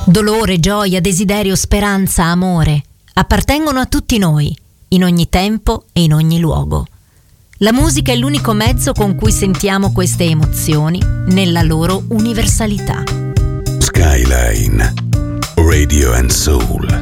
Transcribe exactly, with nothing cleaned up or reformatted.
Dolore, gioia, desiderio, speranza, amore appartengono a tutti noi, in ogni tempo e in ogni luogo. La musica è l'unico mezzo con cui sentiamo queste emozioni nella loro universalità. Skyline Radio and Soul.